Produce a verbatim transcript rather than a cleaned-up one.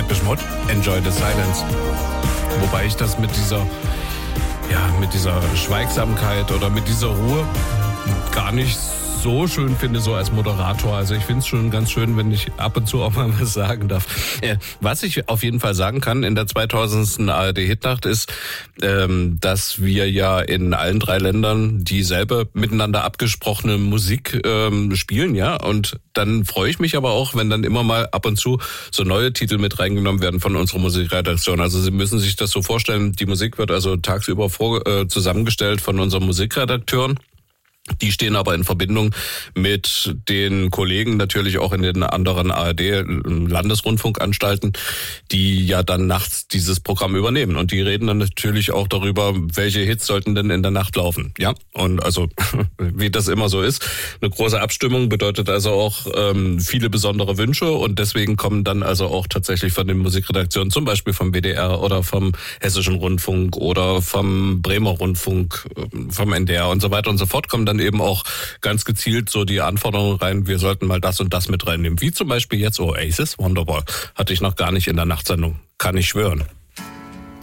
Depeche Mode, Enjoy the Silence. Wobei ich das mit dieser, ja, mit dieser Schweigsamkeit oder mit dieser Ruhe gar nicht so schön finde, so als Moderator. Also ich finde es schon ganz schön, wenn ich ab und zu auch mal was sagen darf. Äh, was ich auf jeden Fall sagen kann in der zweitausendsten A R D-Hitnacht ist, ähm, dass wir ja in allen drei Ländern dieselbe miteinander abgesprochene Musik ähm, spielen, ja. Und dann freue ich mich aber auch, wenn dann immer mal ab und zu so neue Titel mit reingenommen werden von unserer Musikredaktion. Also Sie müssen sich das so vorstellen, die Musik wird also tagsüber vor, äh, zusammengestellt von unseren Musikredakteuren. Die stehen aber in Verbindung mit den Kollegen natürlich auch in den anderen A R D-Landesrundfunkanstalten, die ja dann nachts dieses Programm übernehmen. Und die reden dann natürlich auch darüber, welche Hits sollten denn in der Nacht laufen. Ja, und also wie das immer so ist, eine große Abstimmung bedeutet also auch ähm, viele besondere Wünsche. Und deswegen kommen dann also auch tatsächlich von den Musikredaktionen, zum Beispiel vom B D R oder vom Hessischen Rundfunk oder vom Bremer Rundfunk, vom N D R und so weiter und so fort, kommen dann eben auch ganz gezielt so die Anforderungen rein, wir sollten mal das und das mit reinnehmen. Wie zum Beispiel jetzt Oasis, Wonderwall. Hatte ich noch gar nicht in der Nachtsendung. Kann ich schwören.